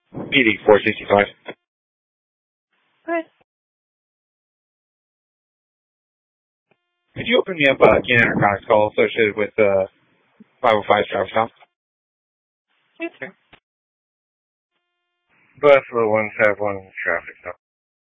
PD 465. Alright. Could you open me up a Canadian Narcotics call associated with 505 Travis Town? Okay. Bus 151 traffic.